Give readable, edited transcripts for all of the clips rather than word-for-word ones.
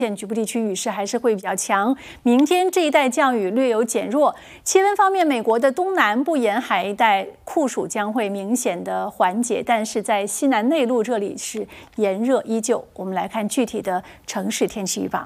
局部地区雨势还是会比较强，明天这一带降雨略有减弱。气温方面，美国的东南部沿海一带酷暑将会明显的缓解，但是在西南内陆这里是炎热依旧。我们来看具体的城市天气预报。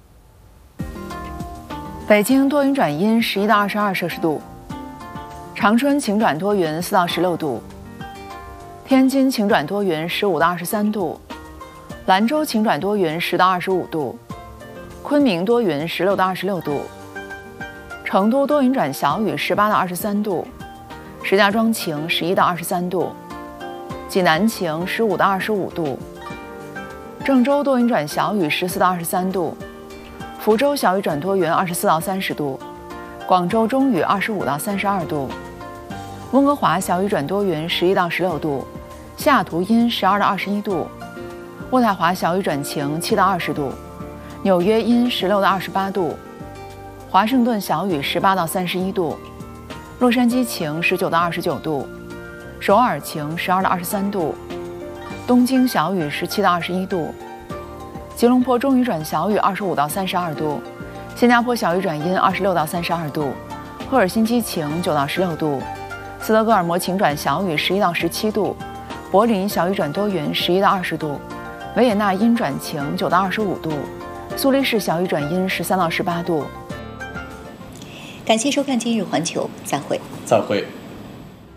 北京多云转阴，11到22摄氏度；长春晴转多云，4到16度；天津晴转多云，15到23度；兰州晴转多云，10到25度；昆明多云，16到26度；成都多云转小雨，18到23度；石家庄晴，11到23度；济南晴，15到25度；郑州多云转小雨，14到23度；福州小雨转多云，24到30度；广州中雨，25到32度；温哥华小雨转多云，11到16度；西雅图阴，12到21度；渥太华小雨转晴，7到20度；纽约阴，16到28度；华盛顿小雨，18到31度；洛杉矶晴，19到29度；首尔晴，12到23度；东京小雨，17到21度；吉隆坡中雨转小雨，25到32度；新加坡小雨转阴，26到32度；赫尔辛基晴，9到16度；斯德哥尔摩晴转小雨，11到17度；柏林小雨转多云，11到20度；维也纳阴转晴，9到25度；苏黎世小雨转阴，13到18度。 感谢收看今日环球，再会。 再会。